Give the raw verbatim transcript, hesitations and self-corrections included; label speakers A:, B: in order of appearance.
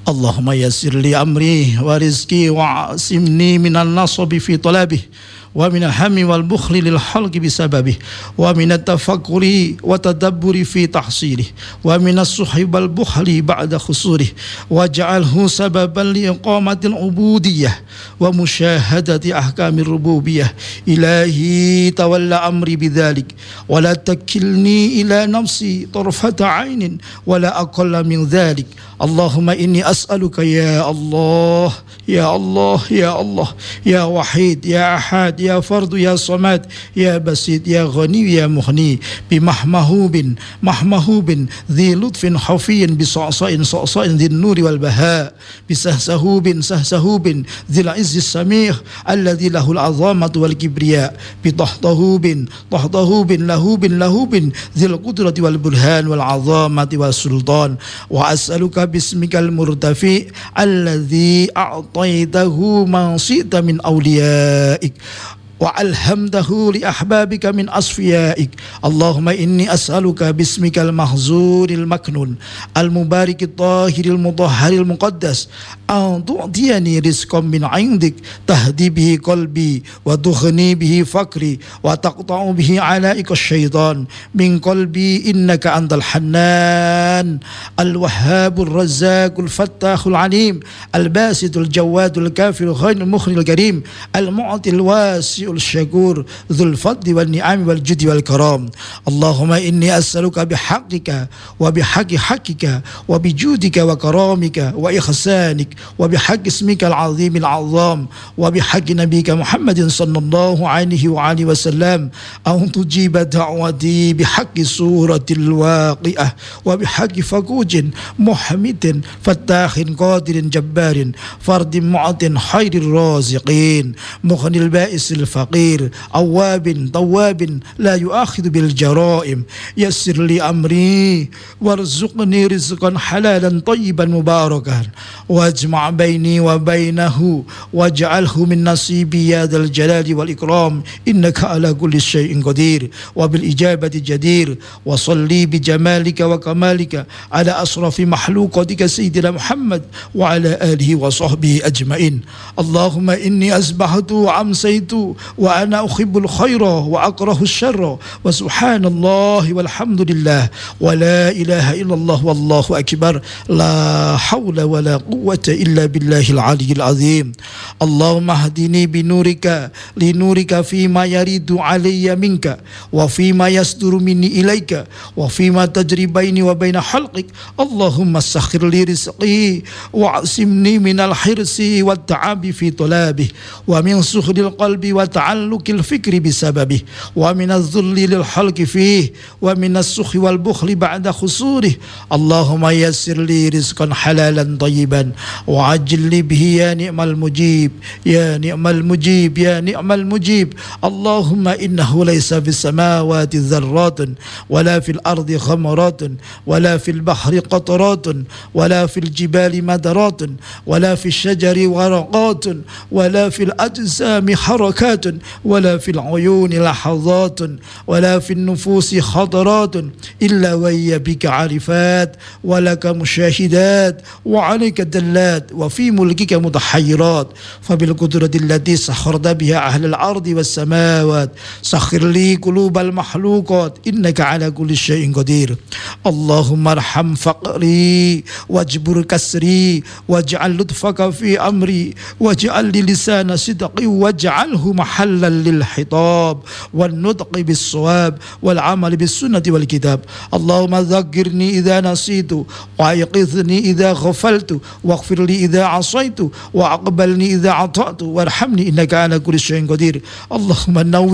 A: اللهم يسر لي أمري ورزقي وعصمني من النصب في طلبه ومن الهم والبخل للحلق بسببه ومن التفكر وتدبر في تحصيله ومن الصحب والبخل بعد خسوره واجعله سببا لإقامة العبودية ومشاهدة أحكام الربوبية. إلهي تولى أمري بذلك ولا تكلني إلى نفسي طرفة عين ولا أقل من ذلك. اللهم إني أسألك يا الله يا الله يا الله يا وحيد يا أحد يا فرد يا صمد يا بسيط يا غني يا مغني بمحمهوب محمهوب ذي لطف حفي بصعصاء صعصاء ذي النور والبهاء بسهسهوب سهسهوب ذي العز السميع الذي له العظامة والكبرياء بطهطهوب طهطهوب لهوب لهوب ذي القدرة والبرهان والعظامة والسلطان. وأسألك باسمك المرتفع الذي أعطيته من شئت من أوليائك وألهمته لأحبابك من أصفيائك. اللهم إني أسألك باسمك المحزون المكنون المبارك الطاهر المطهر المقدس أن تعطيني رزقا من عندك تهدي به قلبي وتغني به فقري وتقطع به علائق الشيطان من قلبي إنك أنت الحنان الوهاب الرزاق الفتاح العليم الباسط الجواد الكافر الغني المخرج الكريم المعطي الواسع الشكور ذو الفضل والنعم والجد والكرام. اللهم إني أسألك بحقك وبحق حقك وبجودك وكرامك وإحسانك وبحق اسمك العظيم العظام وبحق نبيك محمد صلى الله عليه وآله وسلم أن تجيب دعوتي بحق سورة الواقعة وبحق فقوج محمد فتاح قادر جبار فرد معط خير الرازقين مغني البائس الفقير أواب طواب لا يؤاخذ بالجرائم. يسر لي أمري وارزقني رزقا حلالا طيبا مباركا واجمع بيني وبينه واجعله من نصيبي يا ذا الجلال والإكرام إنك على كل شيء قدير وبالإجابة جدير. وصلي بجمالك وكمالك على أشرف مخلوقاتك سيدنا محمد وعلى آله وصحبه أجمعين. اللهم إني أصبحت وأمسيت وأنا أحب الخير وأكره الشر وسبحان الله والحمد لله ولا إله إلا الله والله أكبر لا حول ولا قوة إلا بالله العلي العظيم. اللهم اهدني بنورك لنورك فيما يريد علي منك وفيما يصدر مني إليك وفيما تجري بيني وبين خلقك. اللهم سخر لي رزقي واعصمني من الحرص والتعب في طلبه ومن سخر القلب وتعلق الفكر بسببه ومن الذل للحلق فيه ومن السخ والبخل بعد خسوره. اللهم يسر لي رزقا حلالا طيبا وعجل لي به يا نعم المجيب يا نعم المجيب يا نعم المجيب. اللهم إنه ليس في السماوات ذرات ولا في الأرض خمرات ولا في البحر قطرات ولا في الجبال مدرات ولا في الشجر ورقات ولا في الأجسام حركات ولا في العيون لحظات ولا في النفوس خطرات إلا وهي بك عارفات ولك مشاهدات وعليك دلات وفي ملكك متحيرات. فبالقدرة التي سخرت بها أهل الأرض والسماوات سخر لي قلوب المخلوقات إنك على كل شيء قدير. اللهم ارحم فقري واجبر كسري واجعل لطفك في أمري واجعل لي لسان صدق واجعله محلا للخطاب والنطق بالصواب والعمل بالسنة والكتاب. اللهم ذكرني إذا نسيت وأيقظني إذا غفلت واغفر لي إذا عصيت وأقبلني إذا عطأت وارحمني إنك على كل شيء قدير. اللهم نور